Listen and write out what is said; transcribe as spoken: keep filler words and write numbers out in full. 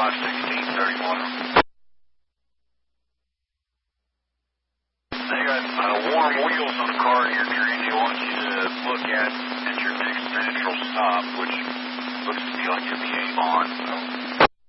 five sixteen thirty-one. They got uh, warm wheels on the car here, Tracy. I want you to look at, at your next natural stop, which looks to me like it'll be Avon. So.